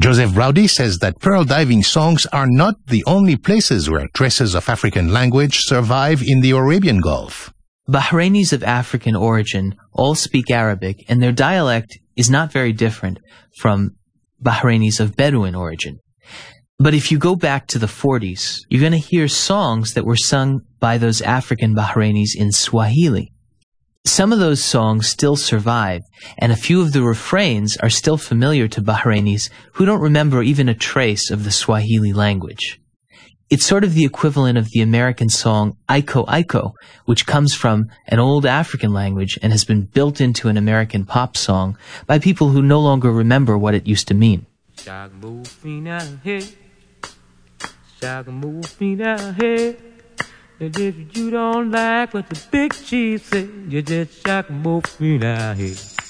Joseph Rowdy says that pearl diving songs are not the only places where traces of African language survive in the Arabian Gulf. Bahrainis of African origin all speak Arabic, and their dialect is not very different from Bahrainis of Bedouin origin. But if you go back to the 40s, you're going to hear songs that were sung by those African Bahrainis in Swahili. Some of those songs still survive, and a few of the refrains are still familiar to Bahrainis who don't remember even a trace of the Swahili language. It's sort of the equivalent of the American song Aiko Aiko, which comes from an old African language and has been built into an American pop song by people who no longer remember what it used to mean. And if you don't like what the big chief said, you just shock and move me now here.